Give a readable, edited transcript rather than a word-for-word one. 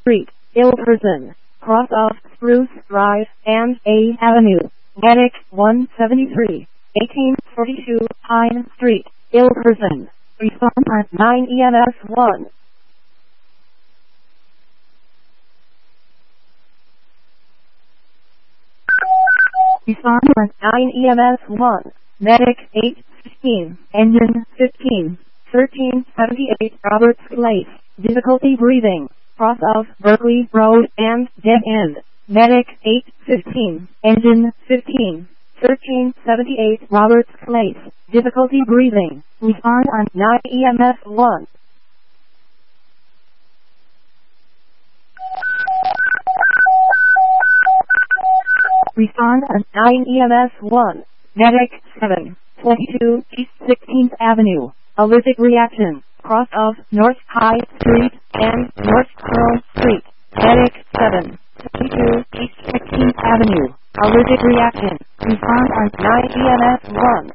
Street, Ilverston, cross of Spruce Drive and A Avenue. Medic 173, 1842 Pine Street, Ilverston. Respond at 9 EMS 1. Respond at 9 EMS 1. Medic 815, engine 15, 1378 Roberts Place. Difficulty breathing. Cross of Berkeley Road and dead end. Medic 815, engine 15, 1378 Roberts Place. Difficulty breathing. Respond on 9 EMS 1. Respond on 9 EMS 1. Medic 7, 22 East 16th Avenue. Allergic reaction. Cross of North High Street and North Pearl Street. Medic 7, 22 East 16th Avenue. Allergic reaction. Respond on 9 EMS 1.